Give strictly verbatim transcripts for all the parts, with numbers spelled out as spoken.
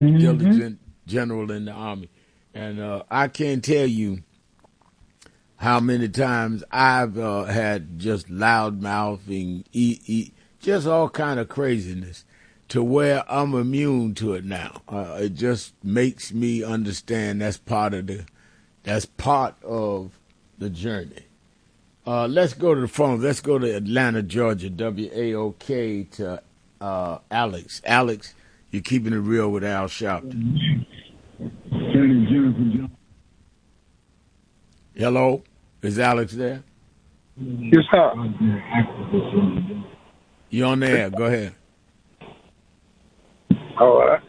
diligent general in the Army. And uh, I can't tell you how many times I've uh, had just loud mouthing, e- e- just all kind of craziness, to where I'm immune to it now. Uh, it just makes me understand that's part of the that's part of the journey. Uh, let's go to the phone. Let's go to Atlanta, Georgia, W A O K, to uh, Alex. Alex, you're keeping it real with Al Sharpton. Hello, is Alex there? Yes, sir. You're on the air. Go ahead. All right.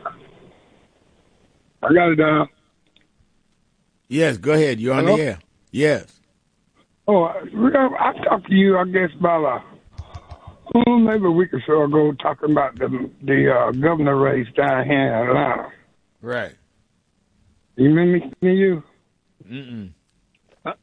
I got it down. Yes, go ahead. You're on Hello? the air. Yes. Oh, I talked to you, I guess, about a, oh, maybe a week or so ago, talking about the the uh, governor race down here in Atlanta. Right. You remember me, you? Mm-mm. Uh,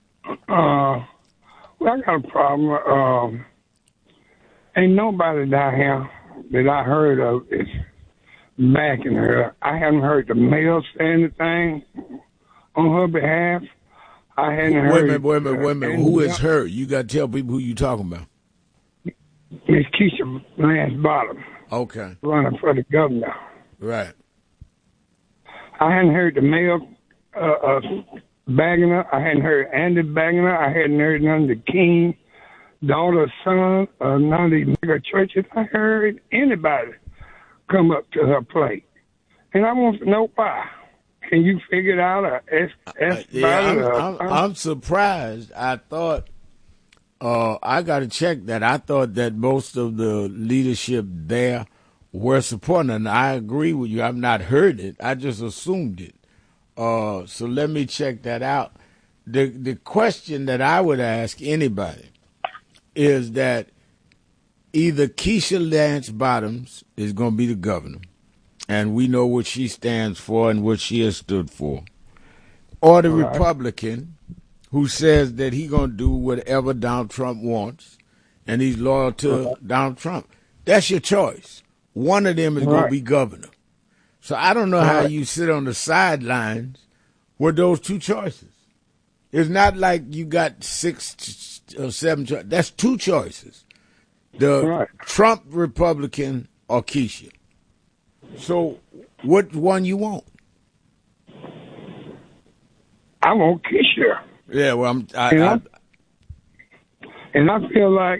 well, I got a problem. Um, ain't nobody down here that I heard of is backing her. I haven't heard the mayor say anything on her behalf. I hadn't wait heard. a minute, wait a minute, wait a minute. Uh, who is her? You got to tell people who you talking about. Miss Keisha Lance Bottom. Okay. Running for the governor. Right. I hadn't heard the mayor uh, uh, bagging her. I hadn't heard Andy bagging her. I hadn't heard none of the King, daughter, son, uh, none of these mega churches. I heard anybody come up to her plate. And I want to know why. Can you figure it out? Or ask, ask Uh, yeah, I'm, or I'm, I'm surprised. I thought, uh, I got to check that. I thought that most of the leadership there were supporting, and I agree with you. I've not heard it. I just assumed it. Uh, so let me check that out. The the question that I would ask anybody is that either Keisha Lance Bottoms is going to be the governor, and we know what she stands for and what she has stood for, or the Right. Republican who says that he's going to do whatever Donald Trump wants and he's loyal to Right. Donald Trump. That's your choice. One of them is going Right. to be governor. So I don't know how Right. you sit on the sidelines with those two choices. It's not like you got six or seven choices. That's two choices. The Right. Trump Republican or Keisha. So what one you want? I want Keisha. Yeah, well, I'm, I, And I, I, and I feel like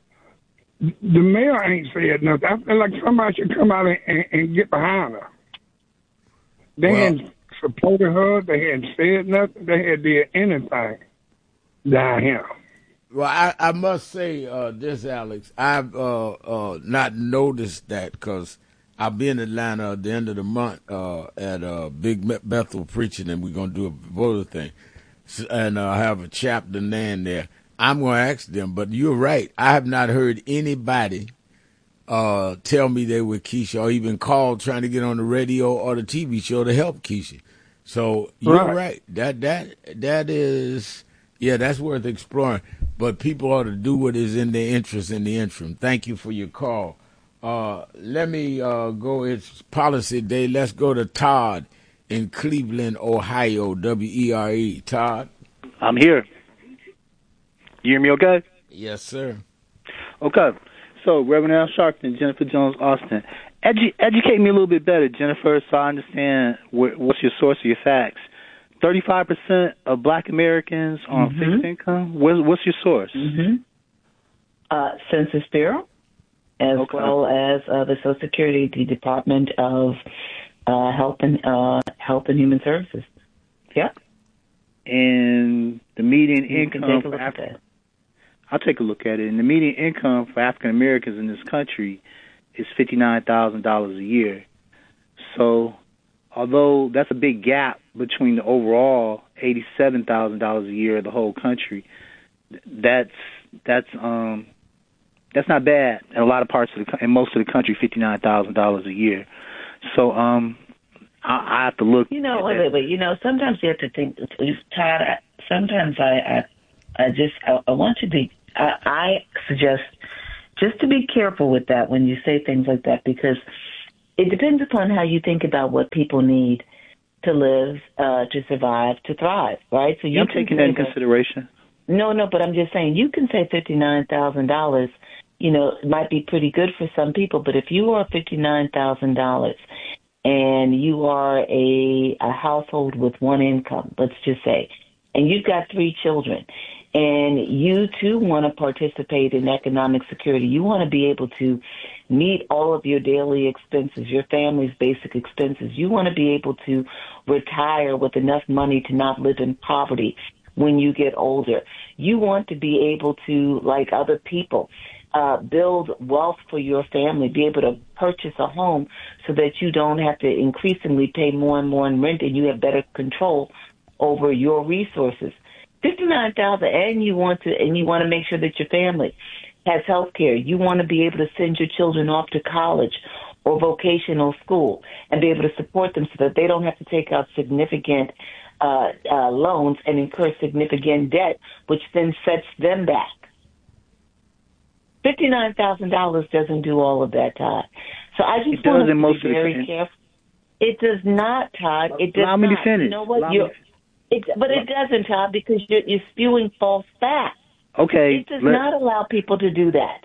the mayor ain't said nothing. I feel like somebody should come out and, and, and get behind her. They Well- hadn't supported her. They hadn't said nothing. They hadn't did anything down here. well, I, I must say uh, this, Alex. I've uh, uh, not noticed that because I'll be in Atlanta at the end of the month uh, at uh, Big Bethel preaching, and we're going to do a voter thing. So, and uh, I have a chapter man there. I'm going to ask them, but you're right. I have not heard anybody uh, tell me they were Keisha or even called trying to get on the radio or the T V show to help Keisha. So you're right. Right. That that that is yeah, that's worth exploring. But people ought to do what is in their interest in the interim. Thank you for your call. Uh, let me uh, go. It's policy day. Let's go to Todd in Cleveland, Ohio. W E R E. Todd. I'm here. You hear me okay? Yes, sir. Okay. So, Reverend Al Sharpton, Jennifer Jones Austin. Edu- educate me a little bit better, Jennifer, so I understand wh- what's your source of your facts. thirty-five percent of black Americans on Mm-hmm. fixed income? What, what's your source? Mm-hmm. Uh, Census Bureau, as Okay. well as uh, the Social Security, the Department of uh, Health and uh, Health and Human Services. Yeah. And the median You can income take a look for at Af- that. I'll take a look at it. And the median income for African Americans in this country is fifty-nine thousand dollars a year. So, although that's a big gap between the overall eighty-seven thousand dollars a year of the whole country, that's that's um that's not bad in a lot of parts of the in most of the country. Fifty-nine thousand dollars a year. So, um, I, I have to look. You know, at wait, that. wait, wait. You know, sometimes you have to think, Todd. I, sometimes I, I, I just, I, I want you to be. I, I suggest just to be careful with that when you say things like that, because it depends upon how you think about what people need to live, uh, to survive, to thrive, right? So you yeah, I'm can taking that in that, consideration. No, no, but I'm just saying you can say fifty-nine thousand dollars, you know, it might be pretty good for some people, but if you are fifty-nine thousand dollars and you are a, a household with one income, let's just say, and you've got three children, and you too want to participate in economic security, you want to be able to meet all of your daily expenses, your family's basic expenses, you want to be able to retire with enough money to not live in poverty when you get older. You want to be able to, like other people, uh, build wealth for your family, be able to purchase a home so that you don't have to increasingly pay more and more in rent and you have better control over your resources. fifty-nine thousand dollars, and you want to, and you want to make sure that your family has health care. You want to be able to send your children off to college or vocational school and be able to support them so that they don't have to take out significant uh, uh, loans and incur significant debt, which then sets them back. fifty-nine thousand dollars doesn't do all of that, Todd. So I just want to be very careful. It does not, Todd. It does Allow me not. to finish. You know what? You're, it, but it doesn't, Todd, because you're, you're spewing false facts. Okay. It does let, not allow people to do that.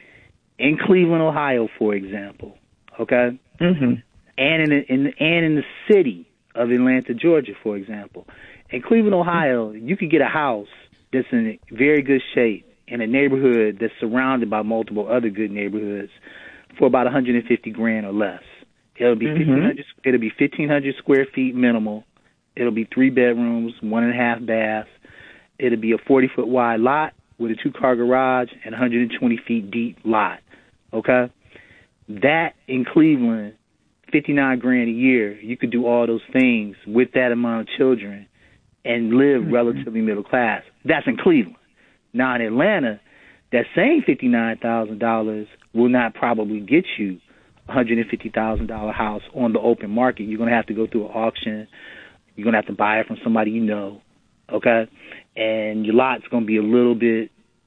In Cleveland, Ohio, for example, okay, mm-hmm. and in, the, in and in the city of Atlanta, Georgia, for example, in Cleveland, Ohio, you could get a house that's in very good shape in a neighborhood that's surrounded by multiple other good neighborhoods for about one hundred fifty grand or less. It'll be mm-hmm. fifteen hundred. It'll be fifteen hundred square feet minimal. It'll be three bedrooms, one and a half baths. It'll be a forty foot wide lot with a two car garage and one hundred twenty feet deep lot. Okay, that in Cleveland, fifty-nine grand a year, you could do all those things with that amount of children and live mm-hmm. relatively middle class. That's in Cleveland. Now in Atlanta, that same fifty-nine thousand dollars will not probably get you a one hundred fifty thousand dollars house on the open market. You're going to have to go through an auction. You're going to have to buy it from somebody you know, okay? And your lot's going to be a little bit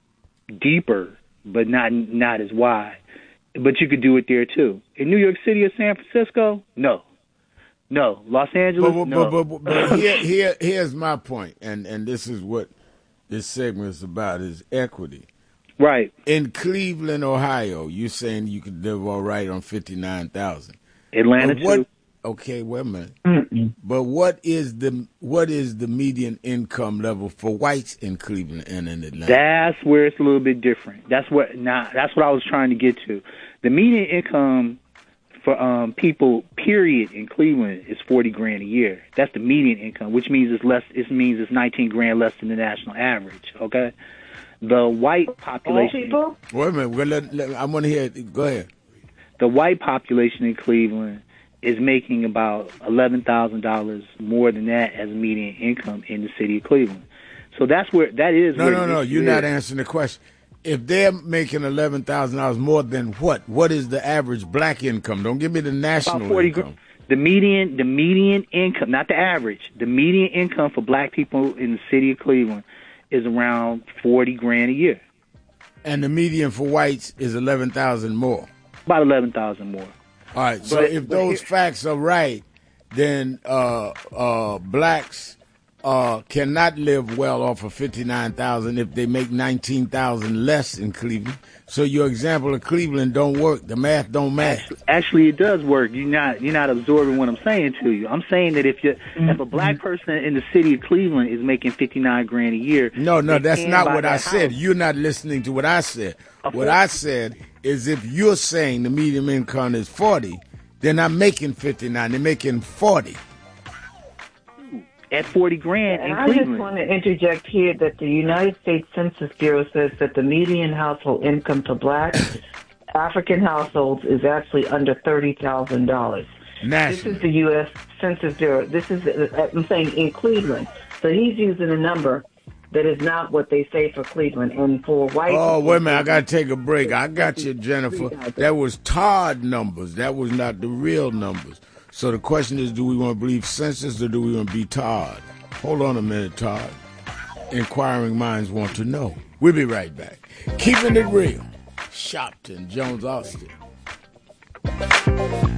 deeper, but not not as wide. But you could do it there, too. In New York City or San Francisco, no. No. Los Angeles, but, but, no. But, but, but, but here, here, here's my point, and, and this is what this segment is about, is equity. Right. In Cleveland, Ohio, you're saying you could live all right on fifty-nine thousand dollars. Atlanta, but what, too. Okay, wait a minute. Mm-mm. But what is the what is the median income level for whites in Cleveland and in Atlanta? That's where it's a little bit different. That's what now. That's what I was trying to get to. The median income for um, people, period, in Cleveland is forty grand a year. That's the median income, which means it's less. It means it's nineteen grand less than the national average. Okay, the white population. All people? Wait a minute. Well, let, let, I want to hear it. Go ahead. The white population in Cleveland is making about eleven thousand dollars more than that as median income in the city of Cleveland. So that's where that is. No, where no, no. You're is. not answering the question. If they're making eleven thousand dollars more than what? What is the average black income? Don't give me the national about forty income. The median, the median income, not the average. The median income for black people in the city of Cleveland is around forty grand a year. And the median for whites is eleven thousand more. About eleven thousand more. All right, so but, if but those here, facts are right, then uh, uh, blacks uh, cannot live well off of fifty-nine thousand dollars if they make nineteen thousand dollars less in Cleveland. So your example of Cleveland don't work. The math don't match. Actually, it does work. You're not you're not absorbing what I'm saying to you. I'm saying that if you mm-hmm. if a black person in the city of Cleveland is making fifty-nine grand a year, no, no, that's not what I house. said. You're not listening to what I said. Of what course. I said is if you're saying the median income is forty, they're not making fifty-nine. They're making forty. At forty grand and in I Cleveland. just want to interject here that the United States Census Bureau says that the median household income for black African households is actually under thirty thousand dollars. This is the U S Census Bureau. This is, I'm saying, in Cleveland. So he's using a number that is not what they say for Cleveland. And for white Oh, people, wait a minute. I got to take a break. I got you, Jennifer. That was Todd numbers. That was not the real numbers. So the question is, do we want to believe census or do we want to be Todd? Hold on a minute, Todd. Inquiring minds want to know. We'll be right back. Keeping it real. Shopton, Jones Austin.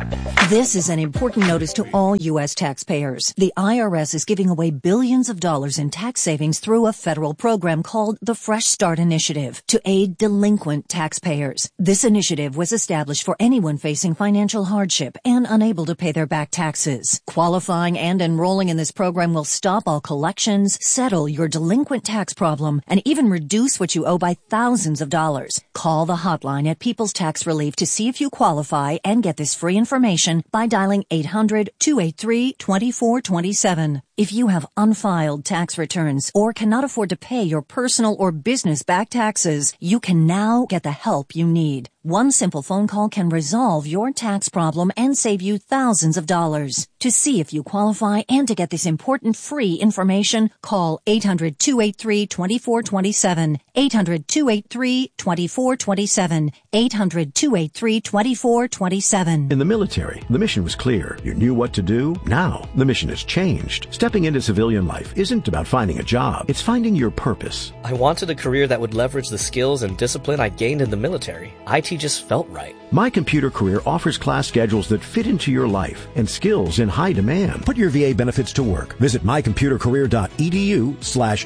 This is an important notice to all U S taxpayers. The I R S is giving away billions of dollars in tax savings through a federal program called the Fresh Start Initiative to aid delinquent taxpayers. This initiative was established for anyone facing financial hardship and unable to pay their back taxes. Qualifying and enrolling in this program will stop all collections, settle your delinquent tax problem, and even reduce what you owe by thousands of dollars. Call the hotline at People's Tax Relief to see if you qualify and get this free information by dialing eight hundred, two eight three, two four two seven. If you have unfiled tax returns or cannot afford to pay your personal or business back taxes, you can now get the help you need. One simple phone call can resolve your tax problem and save you thousands of dollars. To see if you qualify and to get this important free information, call eight hundred, two eight three, two four two seven, eight hundred, two eight three, two four two seven, eight hundred, two eight three, two four two seven. In the military, the mission was clear. You knew what to do. Now, the mission has changed. Stepping into civilian life isn't about finding a job. It's finding your purpose. I wanted a career that would leverage the skills and discipline I gained in the military. I T just felt right. My Computer Career offers class schedules that fit into your life and skills in high demand. Put your V A benefits to work. Visit mycomputercareer.edu slash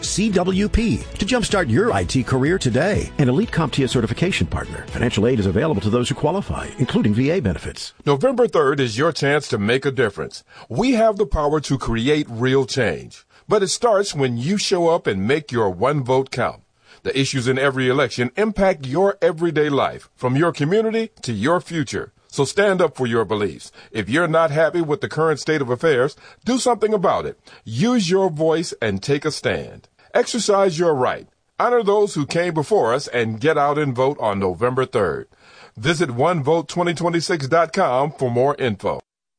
CWP to jumpstart your I T career today. An Elite CompTIA certification partner. Financial aid is available to those who qualify, including V A benefits. November third is your chance to make a difference. We have the power to create real change. But it starts when you show up and make your one vote count. The issues in every election impact your everyday life, from your community to your future. So stand up for your beliefs. If you're not happy with the current state of affairs, do something about it. Use your voice and take a stand. Exercise your right. Honor those who came before us and get out and vote on November third. Visit one vote twenty twenty-six dot com for more info.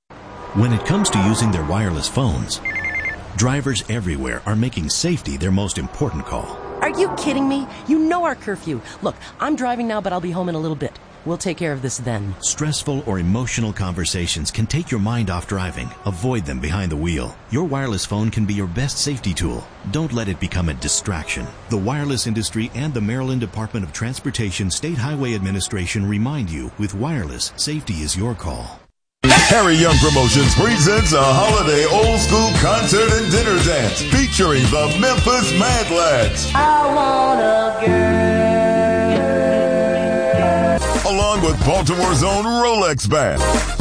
When it comes to using their wireless phones, drivers everywhere are making safety their most important call. Are you kidding me? You know our curfew. Look, I'm driving now, but I'll be home in a little bit. We'll take care of this then. Stressful or emotional conversations can take your mind off driving. Avoid them behind the wheel. Your wireless phone can be your best safety tool. Don't let it become a distraction. The wireless industry and the Maryland Department of Transportation State Highway Administration remind you, with wireless, safety is your call. Harry Young Promotions presents a holiday old school concert and dinner dance featuring the Memphis Mad Lads. I want a girl. Along with Baltimore's own Rolex Band.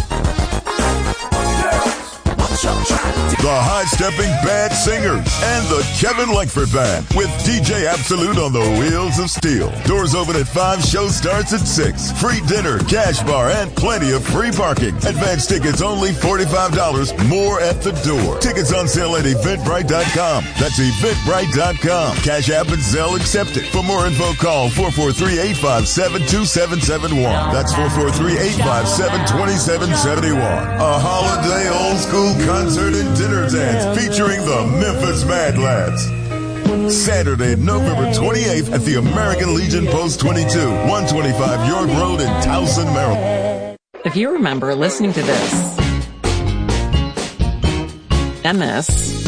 The high-stepping Bad Singers and the Kevin Langford Band with D J Absolute on the wheels of steel. Doors open at five, show starts at six. Free dinner, cash bar, and plenty of free parking. Advance tickets only forty-five dollars, more at the door. Tickets on sale at eventbrite dot com. That's eventbrite dot com. Cash App and Zelle accepted. For more info, call four four three, eight five seven, two seven seven one. That's four four three, eight five seven, two seven seven one. A holiday old school concert and dinner dance featuring the Memphis Mad Lads. Saturday, November twenty-eighth at the American Legion Post twenty-two, one twenty-five York Road in Towson, Maryland. If you remember listening to this, and this,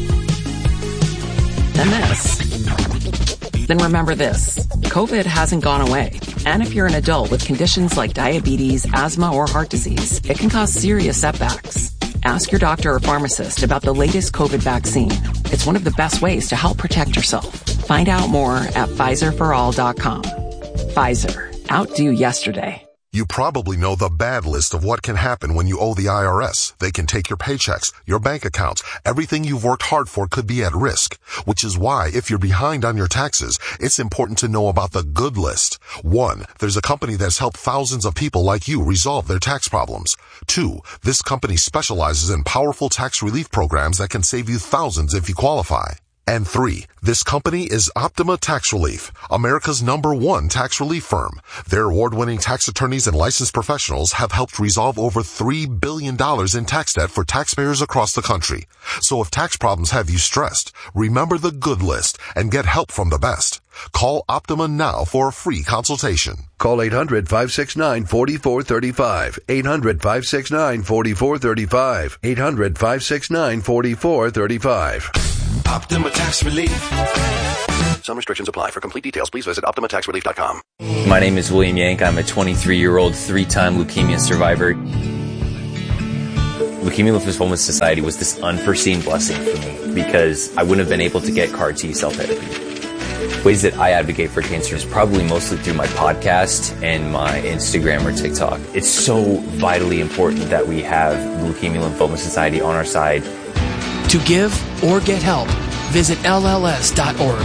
and this, then remember this. COVID hasn't gone away. And if you're an adult with conditions like diabetes, asthma, or heart disease, it can cause serious setbacks. Ask your doctor or pharmacist about the latest COVID vaccine. It's one of the best ways to help protect yourself. Find out more at Pfizer for all dot com. Pfizer. Outdo yesterday. You probably know the bad list of what can happen when you owe the I R S. They can take your paychecks, your bank accounts. Everything you've worked hard for could be at risk, which is why if you're behind on your taxes, it's important to know about the good list. One, there's a company that's helped thousands of people like you resolve their tax problems. Two, this company specializes in powerful tax relief programs that can save you thousands if you qualify. And three, this company is Optima Tax Relief, America's number one tax relief firm. Their award-winning tax attorneys and licensed professionals have helped resolve over three billion dollars in tax debt for taxpayers across the country. So if tax problems have you stressed, remember the good list and get help from the best. Call Optima now for a free consultation. Call eight hundred, five six nine, four four three five. eight hundred, five six nine, four four three five. eight hundred, five six nine, four four three five. Optima Tax Relief. Some restrictions apply. For complete details, please visit optima tax relief dot com. My name is William Yank. I'm a twenty-three-year-old three-time leukemia survivor. Leukemia Lymphoma Society was this unforeseen blessing for me because I wouldn't have been able to get C A R T cell therapy. Ways that I advocate for cancer is probably mostly through my podcast and my Instagram or TikTok. It's so vitally important that we have the Leukemia Lymphoma Society on our side. To give or get help, visit L L S dot org.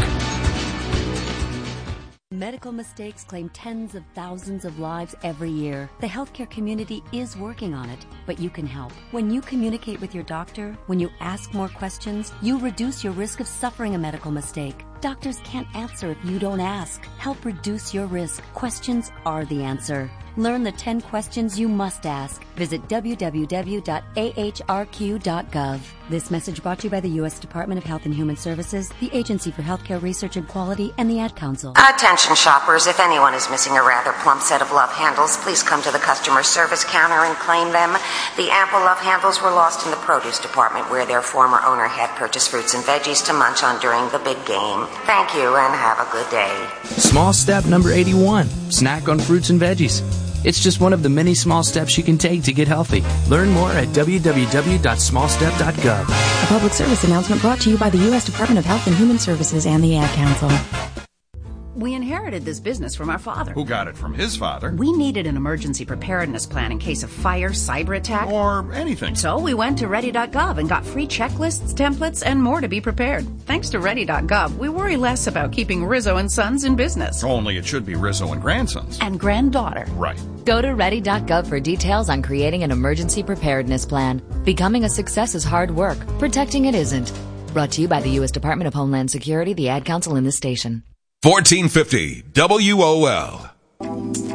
Medical mistakes claim tens of thousands of lives every year. The healthcare community is working on it, but you can help. When you communicate with your doctor, when you ask more questions, you reduce your risk of suffering a medical mistake. Doctors can't answer if you don't ask. Help reduce your risk. Questions are the answer. Learn the ten questions you must ask. Visit w w w dot a h r q dot gov. This message brought to you by the U S Department of Health and Human Services, the Agency for Healthcare Research and Quality, and the Ad Council. Attention shoppers, if anyone is missing a rather plump set of love handles, please come to the customer service counter and claim them. The ample love handles were lost in the produce department where their former owner had purchased fruits and veggies to munch on during the big game. Thank you and have a good day. Small step number eighty-one. Snack on fruits and veggies. It's just one of the many small steps you can take to get healthy. Learn more at w w w dot small step dot gov. A public service announcement brought to you by the U S Department of Health and Human Services and the Ad Council. We inherited this business from our father. Who got it from his father. We needed an emergency preparedness plan in case of fire, cyber attack, or anything. So we went to ready dot gov and got free checklists, templates, and more to be prepared. Thanks to ready dot gov, we worry less about keeping Rizzo and Sons in business. Only it should be Rizzo and Grandsons. And granddaughter. Right. Go to ready dot gov for details on creating an emergency preparedness plan. Becoming a success is hard work. Protecting it isn't. Brought to you by the U S Department of Homeland Security, the Ad Council, and this station. fourteen fifty W O L.